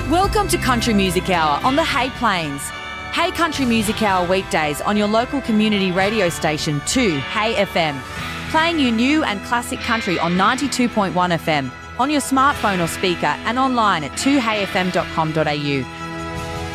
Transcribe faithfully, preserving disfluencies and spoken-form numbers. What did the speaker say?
Welcome to Country Music Hour on the Hay Plains. Hay Country Music Hour weekdays on your local community radio station two Hay F M. Playing you new and classic country on ninety-two point one F M, on your smartphone or speaker and online at two hay f m dot com dot a u.